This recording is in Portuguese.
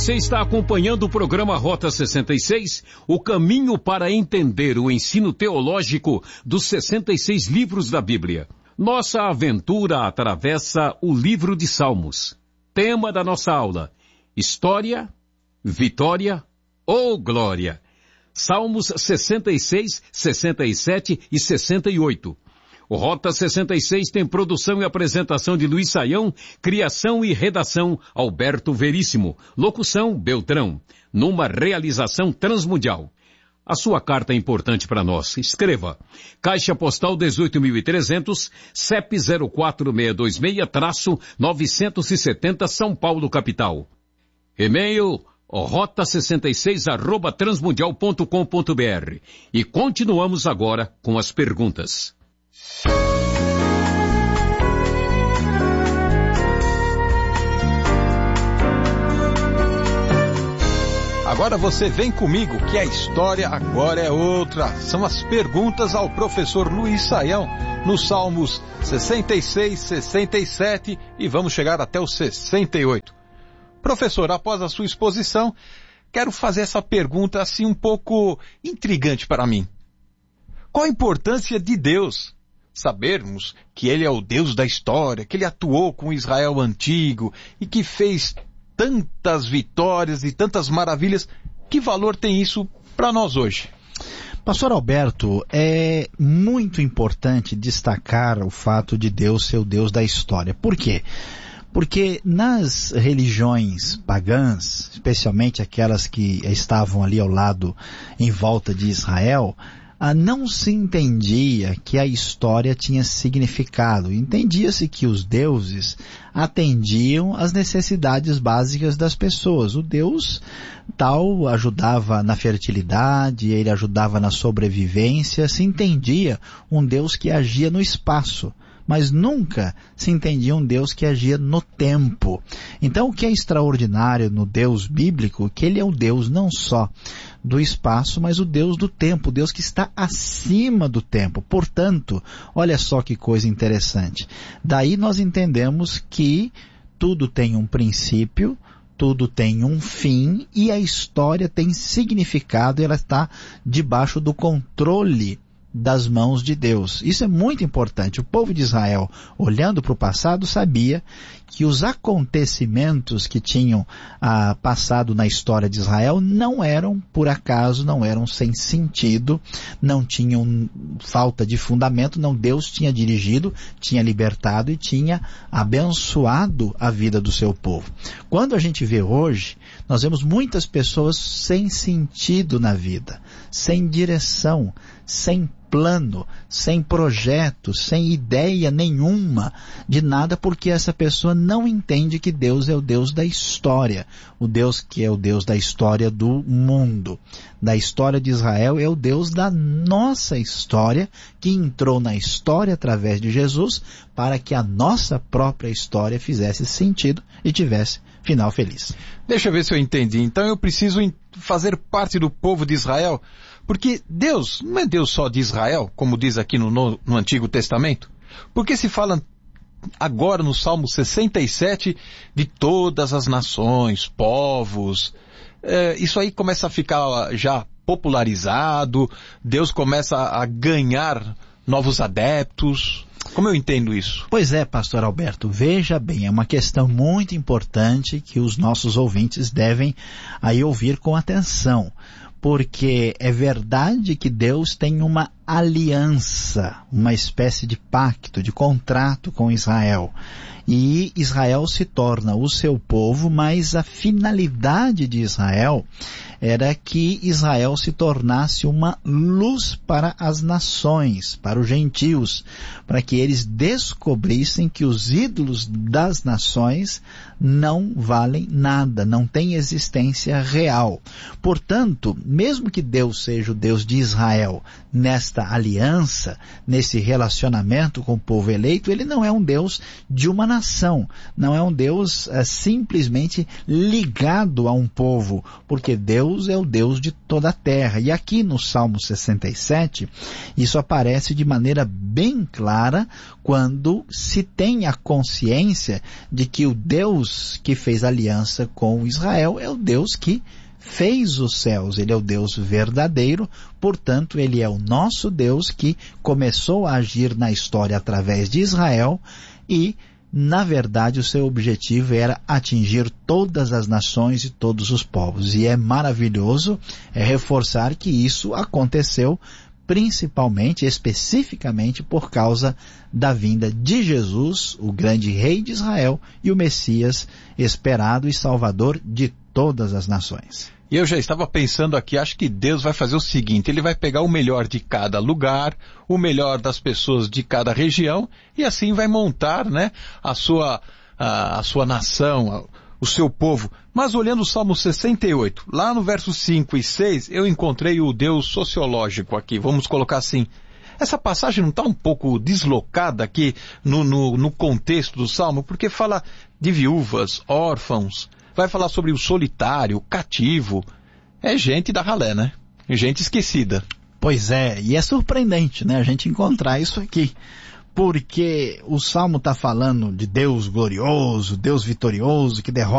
Você está acompanhando o programa Rota 66, o caminho para entender o ensino teológico dos 66 livros da Bíblia. Nossa aventura atravessa o livro de Salmos. Tema da nossa aula: História, Vitória ou Glória. Salmos 66, 67 e 68. O Rota 66 tem produção e apresentação de Luiz Saião, criação e redação Alberto Veríssimo, locução Beltrão, numa realização transmundial. A sua carta é importante para nós. Escreva: Caixa Postal 18.300, CEP 04626-970, São Paulo, capital. E-mail rota66@transmundial.com.br. E continuamos agora com as perguntas. Agora você vem comigo, que a história agora é outra. São as perguntas ao professor Luiz Saião, nos Salmos 66, 67 e vamos chegar até o 68. Professor, após a sua exposição, quero fazer essa pergunta assim um pouco intrigante para mim. Qual a importância de Deus? Sabermos que Ele é o Deus da história, que Ele atuou com Israel antigo e que fez tantas vitórias e tantas maravilhas. Que valor tem isso para nós hoje? Pastor Alberto, é muito importante destacar o fato de Deus ser o Deus da história. Por quê? Porque nas religiões pagãs, especialmente aquelas que estavam ali ao lado, em volta de Israel, não se entendia que a história tinha significado. Entendia-se que os deuses atendiam às necessidades básicas das pessoas. O Deus tal ajudava na fertilidade, ele ajudava na sobrevivência. Se entendia um Deus que agia no espaço, mas nunca se entendia um Deus que agia no tempo. Então, o que é extraordinário no Deus bíblico, que ele é o Deus não só do espaço, mas o Deus do tempo, o Deus que está acima do tempo. Portanto, olha só que coisa interessante. Daí nós entendemos que tudo tem um princípio, tudo tem um fim e a história tem significado e ela está debaixo do controle das mãos de Deus. Isso é muito importante. O povo de Israel, olhando para o passado, sabia que os acontecimentos que tinham passado na história de Israel não eram por acaso, não eram sem sentido, não tinham falta de fundamento, não. Deus tinha dirigido, tinha libertado e tinha abençoado a vida do seu povo. Quando a gente vê hoje, nós vemos muitas pessoas sem sentido na vida, sem direção, sem plano, sem projeto, sem ideia nenhuma de nada, porque essa pessoa não entende que Deus é o Deus da história. O Deus que é o Deus da história do mundo, da história de Israel, é o Deus da nossa história, que entrou na história através de Jesus, para que a nossa própria história fizesse sentido e tivesse final feliz. Deixa eu ver se eu entendi. Então eu preciso fazer parte do povo de Israel, porque Deus não é Deus só de Israel, como diz aqui no Antigo Testamento. Porque se fala agora no Salmo 67 de todas as nações, povos. Isso aí começa a ficar já popularizado, Deus começa a ganhar novos adeptos. Como eu entendo isso? Pois é, pastor Alberto, veja bem, é uma questão muito importante que os nossos ouvintes devem aí ouvir com atenção, porque é verdade que Deus tem uma aliança, uma espécie de pacto, de contrato com Israel. E Israel se torna o seu povo, mas a finalidade de Israel era que Israel se tornasse uma luz para as nações, para os gentios, para que eles descobrissem que os ídolos das nações não valem nada, não têm existência real. Portanto, mesmo que Deus seja o Deus de Israel nesta nesta aliança, nesse relacionamento com o povo eleito, ele não é um Deus de uma nação, não é um Deus simplesmente ligado a um povo, porque Deus é o Deus de toda a terra. E aqui no Salmo 67, isso aparece de maneira bem clara quando se tem a consciência de que o Deus que fez aliança com Israel é o Deus que fez os céus, ele é o Deus verdadeiro, portanto ele é o nosso Deus que começou a agir na história através de Israel e, na verdade, o seu objetivo era atingir todas as nações e todos os povos. E é maravilhoso reforçar que isso aconteceu principalmente, especificamente por causa da vinda de Jesus, o grande rei de Israel e o Messias esperado e salvador de todas as nações. E eu já estava pensando aqui, acho que Deus vai fazer o seguinte, ele vai pegar o melhor de cada lugar, o melhor das pessoas de cada região, e assim vai montar, né, a sua nação, o seu povo. Mas olhando o Salmo 68, lá no verso 5 e 6, eu encontrei o Deus sociológico aqui, vamos colocar assim. Essa passagem não está um pouco deslocada aqui no contexto do Salmo, porque fala de viúvas, órfãos, vai falar sobre o solitário, o cativo. É gente da ralé, né? Gente esquecida. Pois é, e é surpreendente, né, a gente encontrar isso aqui. Porque o Salmo está falando de Deus glorioso, Deus vitorioso, que derrota